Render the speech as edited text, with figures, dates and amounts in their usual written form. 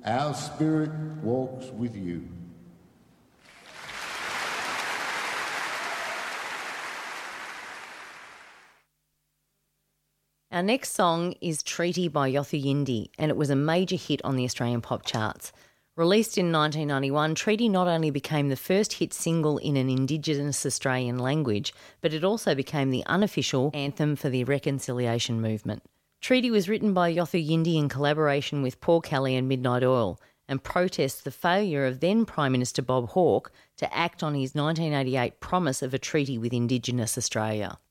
Our spirit walks with you. Our next song is Treaty by Yothu Yindi, and it was a major hit on the Australian pop charts. Released in 1991, Treaty not only became the first hit single in an Indigenous Australian language, but it also became the unofficial anthem for the reconciliation movement. Treaty was written by Yothu Yindi in collaboration with Paul Kelly and Midnight Oil and protests the failure of then Prime Minister Bob Hawke to act on his 1988 promise of a treaty with Indigenous Australia.